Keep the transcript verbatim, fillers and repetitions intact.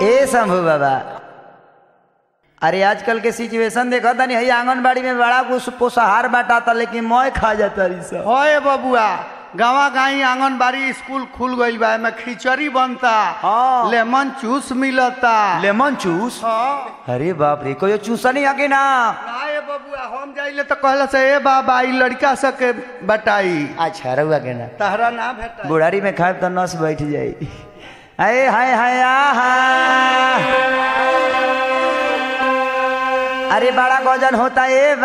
ए शंभू बाबा, अरे आजकल के सिचुएशन देखा था नहीं, आंगनबाड़ी में बड़ा कुछ पोषाहार बांटाता लेकिन मैं खा जाता रही सब। होए बबुआ, गाँव गाई आंगनबाड़ी स्कूल खुल गई बा, में खिचड़ी बनता, हाँ। लेमन जूस मिलता। Lemon juice? हाँ। अरे बाप रे, कोई चूसा नहीं आके ना? ना ये बबुआ, हम जाइले तो कहला से ए बाबा ई लड़का सके बटाई। अच्छा रहुआ के ना तहरा ना भेटा। बुढ़ारी में खाए तो नस बैठ जाई। हाय हाय हाय आहा, अरे बड़ा गजन होता है।